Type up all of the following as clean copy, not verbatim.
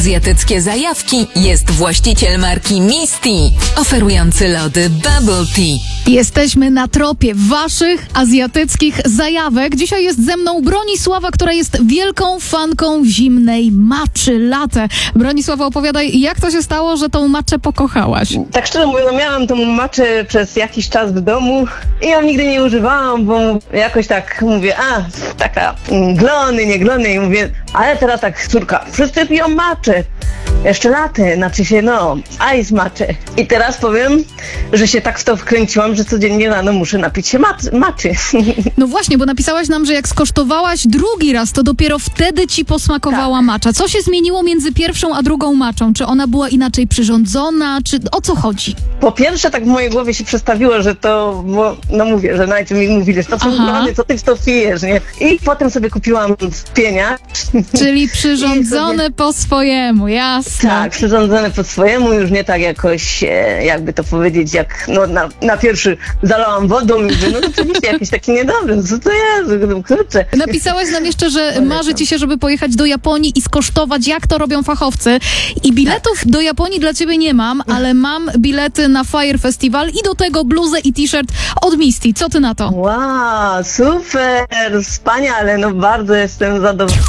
Azjatyckie zajawki jest właściciel marki Misty, oferujący lody Bubble Tea. Jesteśmy na tropie waszych azjatyckich zajawek. Dzisiaj jest ze mną Bronisława, która jest wielką fanką zimnej matczy latte. Bronisława, opowiadaj, jak to się stało, że tą matczę pokochałaś? Tak szczerze mówiąc, miałam tą matczę przez jakiś czas w domu i ją nigdy nie używałam, bo jakoś tak mówię, taka nie glony i mówię, ale teraz tak, córka, wszyscy piją matczę. Jeszcze latte, znaczy się ice matcha. I teraz powiem, że się tak w to wkręciłam, że codziennie rano muszę napić się matczy. No właśnie, bo napisałaś nam, że jak skosztowałaś drugi raz, to dopiero wtedy ci posmakowała matcha. Co się zmieniło między pierwszą a drugą matchą? Czy ona była inaczej przyrządzona? Czy o co chodzi? Po pierwsze tak w mojej głowie się przestawiło, że to, bo mówię, że najpierw mi mówili, że to są glony, co ty w to pijesz, nie? I potem sobie kupiłam pieniacz. Czyli przyrządzone po swojemu, jasne. Tak, przyrządzone po swojemu, już nie tak jakoś, jakby to powiedzieć, jak na pierwszy zalałam wodą i mówię, oczywiście jakiś taki niedobry, co to jest, kurczę. Napisałaś nam jeszcze, że marzy ci się, żeby pojechać do Japonii i skosztować, jak to robią fachowcy. I biletów do Japonii dla ciebie nie mam, ale mam bilety na Fire Festival i do tego bluzę i t-shirt od Misty. Co ty na to? Wow, super, wspaniale, bardzo jestem zadowolona.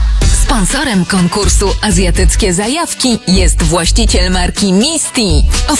Sponsorem konkursu Azjatyckie zajawki jest właściciel marki Misty.